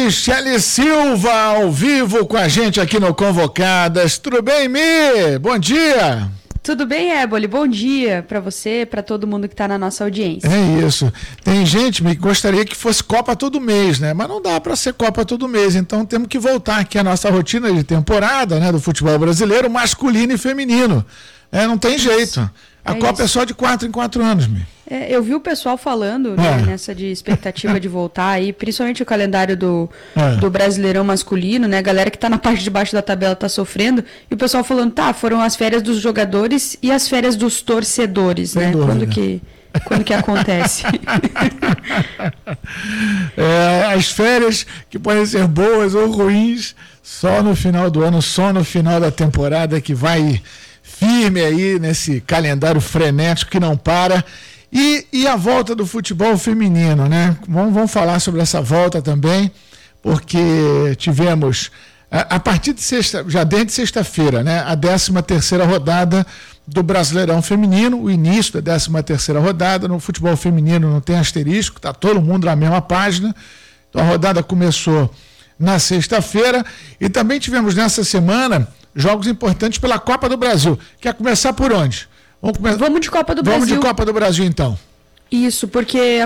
Michele Silva, ao vivo com a gente aqui no Convocadas. Tudo bem, Mi? Bom dia. Tudo bem, Éboli? Bom dia para você, para todo mundo que está na nossa audiência. É isso. Tem gente que gostaria que fosse Copa todo mês, né? Mas não dá para ser Copa todo mês. Então temos que voltar aqui à nossa rotina de temporada, né, do futebol brasileiro, masculino e feminino. Não tem jeito. A Copa é só de 4 em 4 anos, Mi. Eu vi o pessoal falando nessa de expectativa de voltar aí, principalmente o calendário do Brasileirão masculino, né? A galera que tá na parte de baixo da tabela tá sofrendo, e o pessoal falando, foram as férias dos jogadores e as férias dos torcedores, né? Quando que acontece? As férias que podem ser boas ou ruins, só no final do ano, só no final da temporada que vai firme aí nesse calendário frenético que não para. E a volta do futebol feminino, né? Vamos falar sobre essa volta também, porque tivemos, a partir de sexta-feira, né, a 13ª rodada do Brasileirão Feminino, o início da 13ª rodada. No futebol feminino não tem asterisco, está todo mundo na mesma página. Então a rodada começou na sexta-feira e também tivemos nessa semana jogos importantes pela Copa do Brasil. Quer começar por onde? Vamos de Copa do Brasil. Vamos de Copa do Brasil, então. Isso, porque